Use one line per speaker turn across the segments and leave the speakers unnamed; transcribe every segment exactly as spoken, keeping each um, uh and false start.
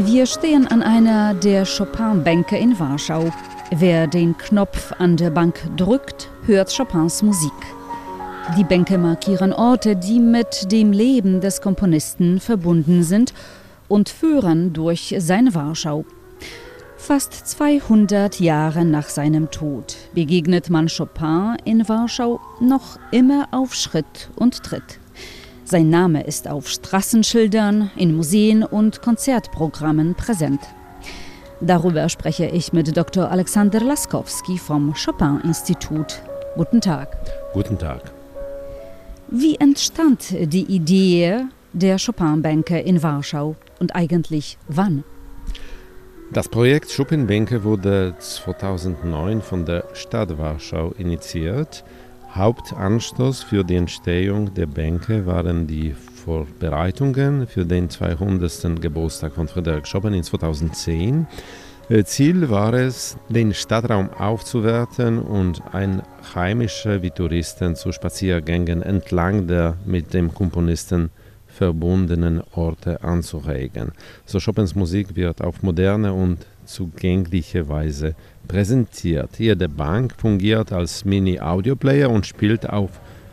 Wir stehen an einer der Chopin-Bänke in Warschau. Wer den Knopf an der Bank drückt, hört Chopins Musik. Die Bänke markieren Orte, die mit dem Leben des Komponisten verbunden sind und führen durch seine Warschau. Fast zweihundert Jahre nach seinem Tod begegnet man Chopin in Warschau noch immer auf Schritt und Tritt. Sein Name ist auf Straßenschildern, in Museen und Konzertprogrammen präsent. Darüber spreche ich mit Doktor Alexander Laskowski vom Chopin-Institut. Guten Tag.
Guten Tag.
Wie entstand die Idee der Chopin-Bänke in Warschau und eigentlich wann?
Das Projekt Chopin-Bänke wurde zweitausendneun von der Stadt Warschau initiiert. Hauptanstoß für die Entstehung der Bänke waren die Vorbereitungen für den zweihundertsten Geburtstag von Frédéric Chopin in zweitausendzehn. Ziel war es, den Stadtraum aufzuwerten und einheimische wie Touristen zu Spaziergängen entlang der mit dem Komponisten verbundenen Orte anzuregen. So Chopins Musik wird auf moderne und zugängliche Weise präsentiert. Jede Bank fungiert als Mini-Audio-Player und spielt auf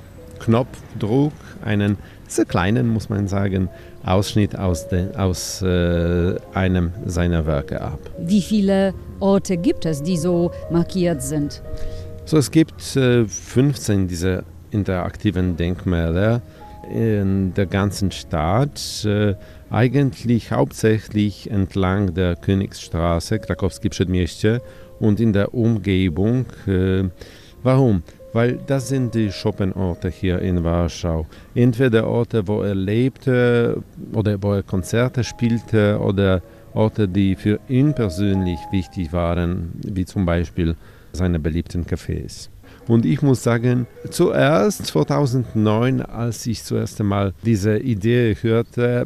Knopfdruck einen sehr kleinen, muss man sagen, Ausschnitt aus, de, aus äh, einem seiner Werke ab.
Wie viele Orte gibt es, die so markiert sind?
So, es gibt äh, fünfzehn dieser interaktiven Denkmäler in der ganzen Stadt, äh, eigentlich hauptsächlich entlang der Königsstraße, Krakowskie Przedmieście und in der Umgebung. Äh, warum? Weil das sind die Chopin-Orte hier in Warschau. Entweder Orte, wo er lebte oder wo er Konzerte spielte oder Orte, die für ihn persönlich wichtig waren, wie zum Beispiel seine beliebten Cafés. Und ich muss sagen, zuerst zweitausendneun, als ich zuerst einmal diese Idee hörte,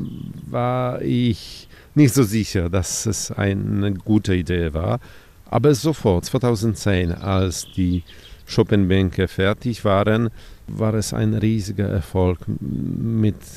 war ich nicht so sicher, dass es eine gute Idee war. Aber sofort, zweitausendzehn, als die Chopin-Bänke fertig waren, war es ein riesiger Erfolg mit